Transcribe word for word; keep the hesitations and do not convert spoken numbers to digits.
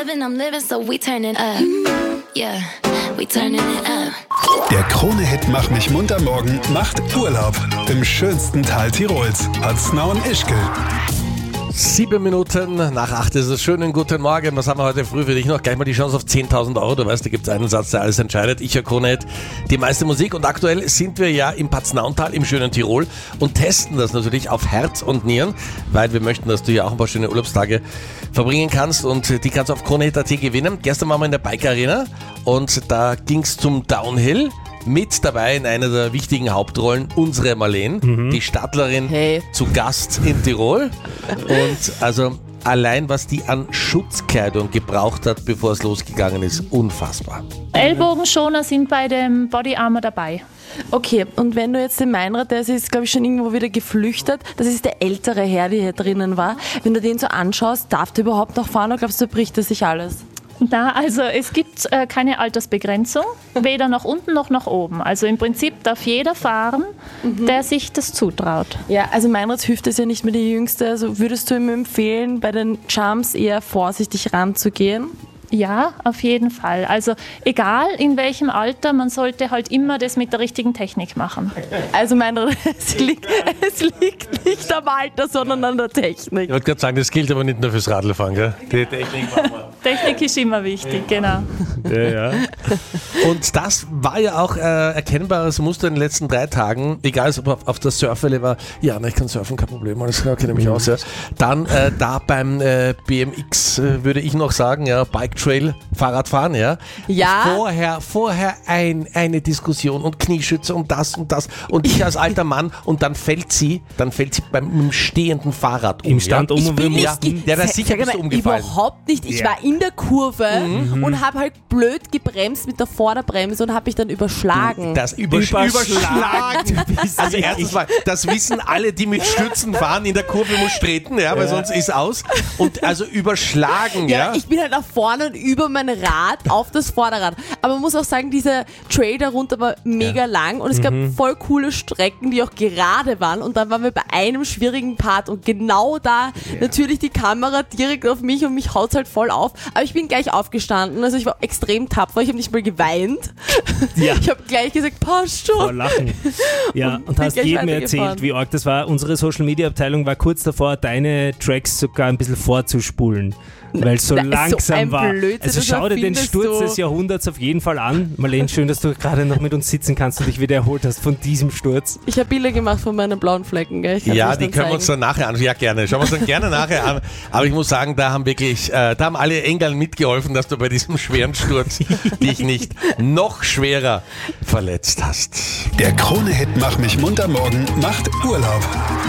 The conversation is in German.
living, I'm living, so we turning up. Yeah, we turning it up. Der Krone-Hit Mach mich munter morgen macht Urlaub im schönsten Teil Tirols. Atznow und Ischgl. Sieben Minuten nach acht ist es. Schönen guten Morgen. Was haben wir heute früh für dich noch? Gleich mal die Chance auf zehntausend Euro. Du weißt, da gibt es einen Satz, der alles entscheidet. Ich höre Krone-Hit, die meiste Musik. Und aktuell sind wir ja im Paznauntal, im schönen Tirol und testen das natürlich auf Herz und Nieren, weil wir möchten, dass du ja auch ein paar schöne Urlaubstage verbringen kannst und die kannst du auf Krone-Hit Punkt at gewinnen. Gestern waren wir in der Bike Arena und da ging es zum Downhill. Mit dabei in einer der wichtigen Hauptrollen unsere Marlene, mhm. die Stadlerin, hey. zu Gast in Tirol. Und also allein, was die an Schutzkleidung gebraucht hat, bevor es losgegangen ist, unfassbar. Ellbogenschoner sind bei dem Body Armor dabei. Okay, und wenn du jetzt den Meinrad, der ist, glaube ich, schon irgendwo wieder geflüchtet, das ist der ältere Herr, der hier drinnen war. Wenn du den so anschaust, darf der überhaupt noch fahren oder glaubst du, bricht er sich alles? Na, also es gibt äh, keine Altersbegrenzung, weder nach unten noch nach oben. Also im Prinzip darf jeder fahren, mhm. der sich das zutraut. Ja, also Meinrads Hüfte ist ja nicht mehr die jüngste. Also würdest du ihm empfehlen, bei den Jumps eher vorsichtig ranzugehen? Ja, auf jeden Fall. Also egal in welchem Alter, man sollte halt immer das mit der richtigen Technik machen. Also Meinrad, es liegt, es liegt nicht am Alter, sondern an der Technik. Ich wollte gerade sagen, das gilt aber nicht nur fürs Radlfahren, gell? Die Technik machen wir. Technik ist immer wichtig, genau. Ja, ja. Und das war ja auch äh, erkennbares Muster in den letzten drei Tagen, egal ob auf, auf der Surfwelle war, ja, na, ich kann surfen, kein Problem, alles klar, kenne mich mhm. aus. Ja. Dann äh, da beim äh, B M X äh, würde ich noch sagen, ja, Bike Trail, Fahrradfahren, ja. Ja. Vorher, vorher ein, eine Diskussion und Knieschütze und das und das und ich als alter Mann und dann fällt sie, dann fällt sie beim mit dem stehenden Fahrrad um. Im Stand ja. um ich und bin wir nicht ja, ja, da sicher bist du umgefallen. Überhaupt nicht. Ich ja. war in der Kurve mhm. und habe halt blöd gebremst mit der Vorderbremse und habe mich dann überschlagen. Das Übersch- Überschlagen. Also erstens mal, das wissen alle, die mit Stützen fahren, in der Kurve muss treten, ja, weil ja. sonst ist aus. Und also überschlagen, ja. Ja, ich bin halt nach vorne und über mein Rad auf das Vorderrad. Aber man muss auch sagen, dieser Trail darunter war mega ja. lang und es gab mhm. voll coole Strecken, die auch gerade waren. Und dann waren wir bei einem schwierigen Part und genau da ja. natürlich die Kamera direkt auf mich und mich haut's halt voll auf. Aber ich bin gleich aufgestanden, also ich war extrem tapfer, ich habe nicht mal geweint. Ja. Ich habe gleich gesagt, passt schon. Vor Lachen. Ja, und, und hast jedem erzählt, wie arg das war. Unsere Social-Media-Abteilung war kurz davor, deine Tracks sogar ein bisschen vorzuspulen. Weil es so das langsam so ein war. Blödsinn, also schau dir den Sturz du. des Jahrhunderts auf jeden Fall an. Marlene, schön, dass du gerade noch mit uns sitzen kannst und dich wieder erholt hast von diesem Sturz. Ich habe Bilder gemacht von meinen blauen Flecken. Gell? Ja, die können zeigen. wir uns dann nachher anschauen. Ja, gerne. Schauen wir uns dann gerne nachher an. Aber ich muss sagen, da haben wirklich, äh, da haben alle Engel mitgeholfen, dass du bei diesem schweren Sturz dich nicht noch schwerer verletzt hast. Der Krone-Hit Mach mich munter morgen macht Urlaub.